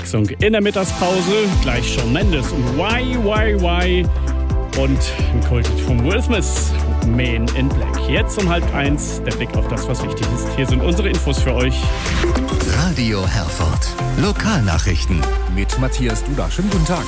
Abwechslung. In der Mittagspause gleich Shawn Mendes und Why. Und ein Kulthit von Will Smith, Men in Black. Jetzt um 12:30 der Blick auf das, was wichtig ist. Hier sind unsere Infos für euch. Radio Herford. Lokalnachrichten. Mit Matthias Duda. Schönen guten Tag.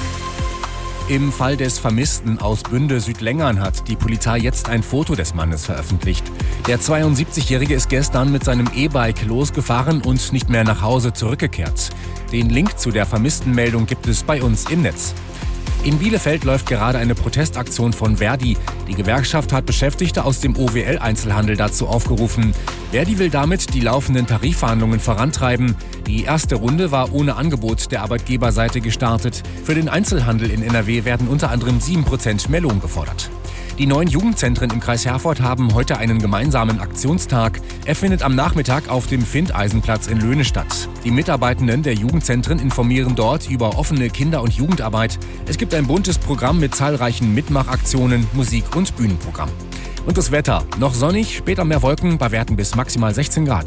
Im Fall des Vermissten aus Bünde-Südlengern hat die Polizei jetzt ein Foto des Mannes veröffentlicht. Der 72-Jährige ist gestern mit seinem E-Bike losgefahren und nicht mehr nach Hause zurückgekehrt. Den Link zu der Vermisstenmeldung gibt es bei uns im Netz. In Bielefeld läuft gerade eine Protestaktion von Verdi. Die Gewerkschaft hat Beschäftigte aus dem OWL-Einzelhandel dazu aufgerufen. Verdi will damit die laufenden Tarifverhandlungen vorantreiben. Die erste Runde war ohne Angebot der Arbeitgeberseite gestartet. Für den Einzelhandel in NRW werden unter anderem 7% mehr Lohn gefordert. Die 9 Jugendzentren im Kreis Herford haben heute einen gemeinsamen Aktionstag. Er findet am Nachmittag auf dem Findeisenplatz in Löhne statt. Die Mitarbeitenden der Jugendzentren informieren dort über offene Kinder- und Jugendarbeit. Es gibt ein buntes Programm mit zahlreichen Mitmachaktionen, Musik- und Bühnenprogramm. Und das Wetter. Noch sonnig, später mehr Wolken, bei Werten bis maximal 16 Grad.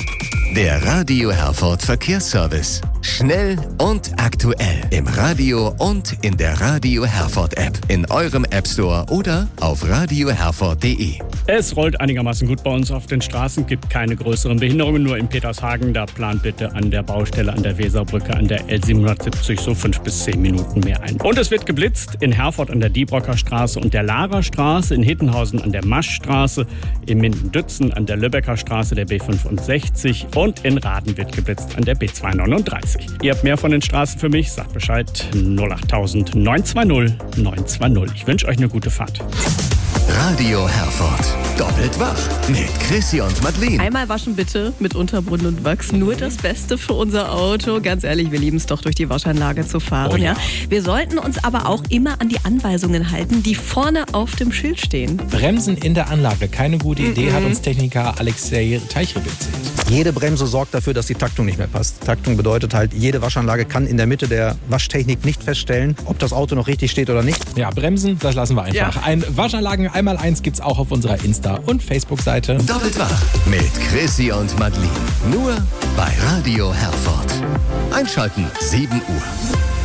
Der Radio Herford Verkehrsservice. Schnell und aktuell. Im Radio und in der Radio Herford App. In eurem App Store oder auf radioherford.de. Es rollt einigermaßen gut bei uns auf den Straßen, gibt keine größeren Behinderungen, nur in Petershagen. Da plant bitte an der Baustelle an der Weserbrücke an der L770 so 5 bis 10 Minuten mehr ein. Und es wird geblitzt in Herford an der Diebrocker Straße und der Larer Straße, in Hittenhausen an der Maschstraße, in Minden-Dützen an der Lübecker Straße, der B65 und in Raden wird geblitzt an der B239. Ihr habt mehr von den Straßen für mich, sagt Bescheid 08000 920 920. Ich wünsche euch eine gute Fahrt. Radio Herford. Doppelt wach mit Chrissy und Madeleine. Einmal waschen bitte mit Unterbrunnen und Wachs. Nur das Beste für unser Auto. Ganz ehrlich, wir lieben es doch, durch die Waschanlage zu fahren. Oh ja. Wir sollten uns aber auch immer an die Anweisungen halten, die vorne auf dem Schild stehen. Bremsen in der Anlage, keine gute Idee, hat uns Techniker Alexei Teichrieb erzählt. Jede Bremse sorgt dafür, dass die Taktung nicht mehr passt. Taktung bedeutet halt, jede Waschanlage kann in der Mitte der Waschtechnik nicht feststellen, ob das Auto noch richtig steht oder nicht. Ja, Bremsen, das lassen wir einfach. Ja. Ein Waschanlagen 1x1 gibt's auch auf unserer Insta- und Facebook-Seite. Doppelt wach mit Chrissy und Madeleine. Nur bei Radio Herford. Einschalten 7 Uhr.